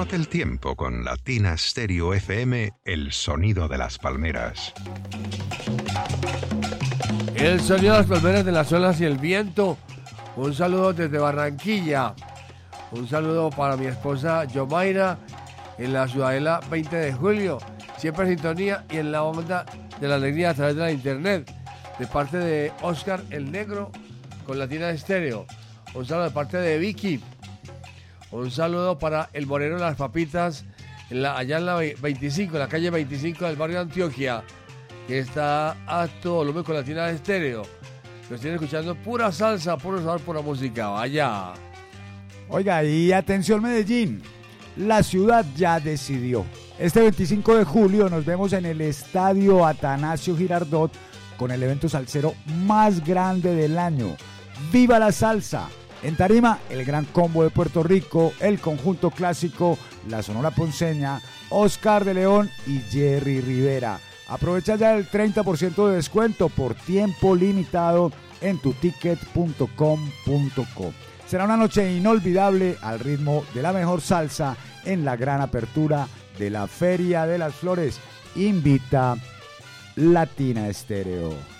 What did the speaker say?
Tómate el tiempo con Latina Stereo FM, el sonido de las palmeras. El sonido de las palmeras, de las olas y el viento. Un saludo desde Barranquilla. Un saludo para mi esposa Yomaira en la Ciudadela 20 de julio. Siempre en sintonía y en la onda de la alegría a través de la internet. De parte de Oscar el Negro con Latina Estéreo. Un saludo de parte de Vicky. Un saludo para el Moreno de las Papitas allá en la 25, en la calle 25 del barrio de Antioquia, que está a todo volumen con Latina Estéreo. Nos tienen escuchando pura salsa, puro sabor, pura música. Vaya. Oiga, y atención Medellín, la ciudad ya decidió. Este 25 de julio nos vemos en el Estadio Atanasio Girardot con el evento salsero más grande del año. ¡Viva la salsa! En tarima, el Gran Combo de Puerto Rico, el Conjunto Clásico, la Sonora Ponceña, Oscar de León y Jerry Rivera. Aprovecha ya el 30% de descuento por tiempo limitado en tuticket.com.co. Será una noche inolvidable al ritmo de la mejor salsa en la gran apertura de la Feria de las Flores. Invita Latina Estéreo.